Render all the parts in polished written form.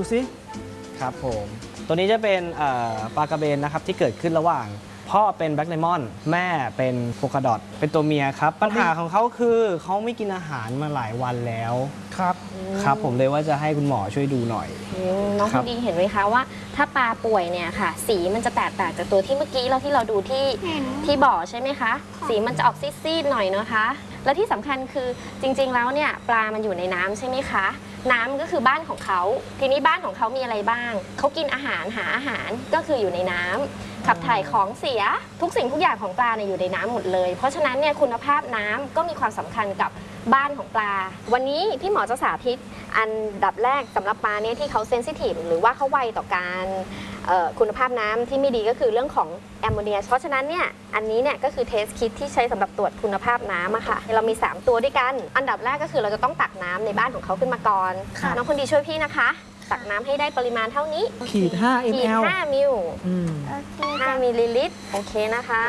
สิครับผมตัวนี้จะเป็นปลากระเบนนะครับที่เกิดขึ้นระหว่างพ่อเป็นแบล็กไดมอนด์แม่เป็นโพคาดอทเป็นตัวเมียครับปัญหาของเขาคือเขาไม่กินอาหารมาหลายวันแล้วครับผมเลยว่าจะให้คุณหมอช่วยดูหน่อยน้องคุณดีเห็นไหมคะว่าถ้าปลาป่วยเนี่ยค่ะสีมันจะแตกต่างจากตัวที่เมื่อกี้เราที่เราดูที่บ่อใช่ไหมคะสีมันจะออกซีดๆหน่อยนะคะและที่สำคัญคือจริงๆแล้วเนี่ยปลามันอยู่ในน้ำใช่ไหมคะน้ำก็คือบ้านของเขาทีนี้บ้านของเขามีอะไรบ้างเขากินอาหารหาอาหารก็คืออยู่ในน้ำขับถ่ายของเสียทุกสิ่งทุกอย่างของปลาเนี่ยอยู่ในน้ำหมดเลยเพราะฉะนั้นเนี่ยคุณภาพน้ำก็มีความสำคัญกับบ้านของปลาวันนี้พี่หมอจะสาธิตอันดับแรกสำหรับปลาเนี่ยที่เขาเซนซิทีฟหรือว่าเขาไวต่อการคุณภาพน้ำที่ไม่ดีก็คือเรื่องของแอมโมเนียเพราะฉะนั้นเนี่ยอันนี้เนี่ยก็คือเทสคิดที่ใช้สำหรับตรวจคุณภาพน้ำอะค่ะเรามี3ตัวด้วยกันอันดับแรกก็คือเราจะต้องตักน้ำในบ้านของเขาขึ้นมาก่อนน้องคนดีช่วยพี่นะคะตักน้ำให้ได้ปริมาณเท่านี้ขีด5 ml 5 มิล5 มิลลิลิตรโอเคนะคะ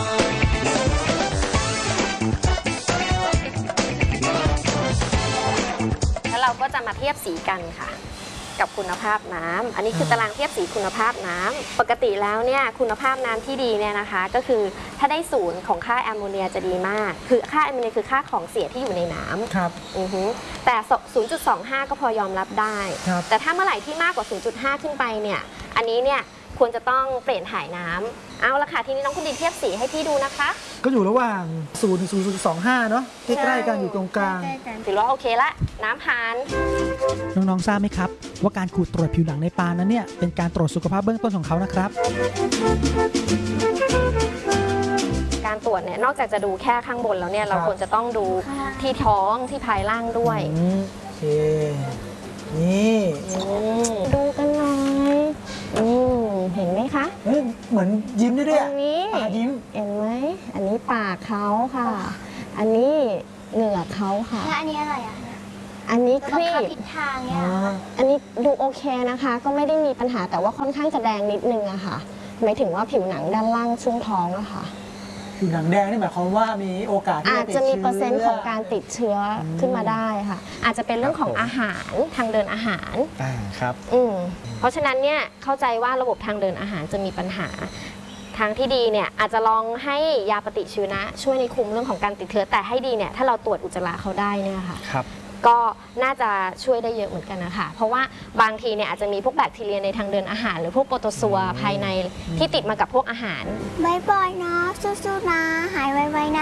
แล้วเราก็จะมาเทียบสีกันค่ะกับคุณภาพน้ำอันนี้คือตารางเทียบสีคุณภาพน้ำปกติแล้วเนี่ยคุณภาพน้ำที่ดีเนี่ยนะคะก็คือถ้าได้0ของค่าแอมโมเนียจะดีมากคือค่าแอมโมเนียคือค่าของเสียที่อยู่ในน้ำครับแต่ 0.25 ก็พอยอมรับได้แต่ถ้าเมื่อไหร่ที่มากกว่า 0.5 ขึ้นไปเนี่ยอันนี้เนี่ยควรจะต้องเปลี่ยนถ่ายน้ำเอาละค่ะทีนี้น้องคุณดีเทียบสีให้พี่ดูนะคะก็อยู่ระหว่าง0 ถึง 0.25 เนาะใกล้ๆกันอยู่ตรงกลางถือว่าโอเคละน้ำผ่านน้องๆทราบไหมครับว่าการขูดตรวจผิวหนังในปลานั้นเนี่ยเป็นการตรวจสุขภาพเบื้องต้นของเขานะครับการตรวจเนี่ยนอกจากจะดูแค่ข้างบนแล้วเนี่ยเราควรจะต้องดูที่ท้องที่ภายล่างด้วยโอเคนี่ดูกันหน่อยเห็นไหมคะเหมือนยิ้มด้วยตรงนี้ยิ้มเห็นไหมอันนี้ปากเขาค่ะอันนี้เหงือกเขาค่ะและอันนี้อะไรอ่ะอันนี้ครีบทิศทางเนี่ยอันนี้ดูโอเคนะคะก็ไม่ได้มีปัญหาแต่ว่าค่อนข้างจะแดงนิดนึงอะค่ะหมายถึงว่าผิวหนังด้านล่างช่วงท้องอะค่ะผิวหนังแดงนี่หมายความว่ามีโอกาสอาจจะมีเปอร์เซ็นต์ของการติดเชื้อขึ้นมาได้ค่ะอาจจะเป็นเรื่องของอาหารทางเดินอาหารครับเพราะฉะนั้นเนี่ยเข้าใจว่าระบบทางเดินอาหารจะมีปัญหาทางที่ดีเนี่ยอาจจะลองให้ยาปฏิชีวนะช่วยในคุมเรื่องของการติดเชื้อแต่ให้ดีเนี่ยถ้าเราตรวจอุจจาระเขาได้เนี่ยค่ะก็น่าจะช่วยได้เยอะเหมือนกันนะคะเพราะว่าบางทีเนี่ยอาจจะมีพวกแบคทีเรียในทางเดินอาหารหรือพวกโปรโตซัวภายในที่ติดมากับพวกอาหารบ่อยๆนะสู้ๆนะหายไวๆ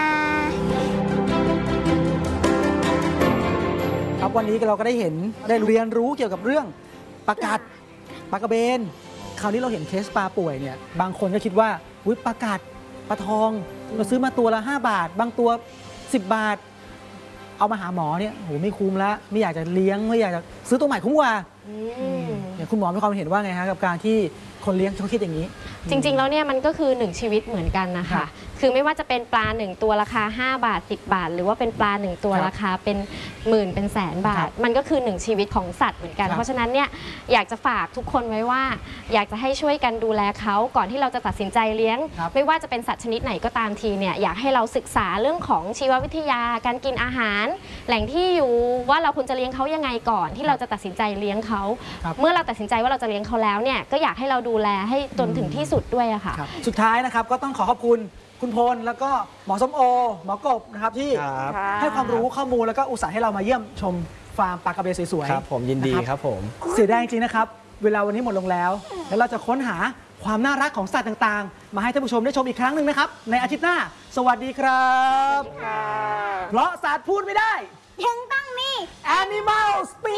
นะครับวันนี้เราก็ได้เห็นได้เรียนรู้เกี่ยวกับเรื่องปลากัดปลากระเบนคราวนี้เราเห็นเคสปลาป่วยเนี่ยบางคนก็คิดว่าอุ๊ยปลากัดปลาทองเราซื้อมาตัวละ5 บาทบางตัว10 บาทเอามาหาหมอเนี่ยโหไม่คุ้มแล้วไม่อยากจะเลี้ยงไม่อยากจะซื้อตัวใหม่คุ้มกว่าเนี่ยคุณหมอมีความเห็นว่าไงฮะกับการที่คนเลี้ยงเขาคิดอย่างนี้จริงๆแล้วเนี่ยมันก็คือ1ชีวิตเหมือนกันนะคะคือไม่ว่าจะเป็นปลา1ตัวราคา5 บาท10 บาทหรือว่าเป็นปลา1ตัวราคาเป็นหมื่นเป็นแสนบาทมันก็คือ1ชีวิตของสัตว์เหมือนกันเพราะฉะนั้นเนี่ยอยากจะฝากทุกคนไว้ว่าอยากจะให้ช่วยกันดูแลเขาก่อนที่เราจะตัดสินใจเลี้ยงไม่ว่าจะเป็นสัตว์ชนิดไหนก็ตามทีเนี่ยอยากให้เราศึกษาเรื่องของชีววิทยาการกินอาหารแหล่งที่อยู่ว่าเราควรจะเลี้ยงเขายังไงก่อนที่เราจะตัดสินใจเลี้ยงเขาเมื่อเราตัดสินใจว่าเราจะเลี้ยงเขาแล้วเนี่ยก็อยากให้เราดูแลให้จนถึงที่สุดด้วยอะค่ะสุดท้ายนะครับก็ต้องขอบคุณคุณพลแล้วก็หมอส้มโอหมอกบนะครับที่ให้ความรู้ข้อมูลแล้วก็อุตส่าห์ให้เรามาเยี่ยมชมฟาร์มปลากระเบนสวยๆครับผมยินดีครับผมเสียดายจริงๆนะครับเวลาวันนี้หมดลงแล้วเราจะค้นหาความน่ารักของสัตว์ต่างๆมาให้ท่านผู้ชมได้ชมอีกครั้งหนึ่งนะครับในอาทิตย์หน้าสวัสดีครับเพราะสัตว์พูดไม่ได้ถึงต้องมี Animal Speak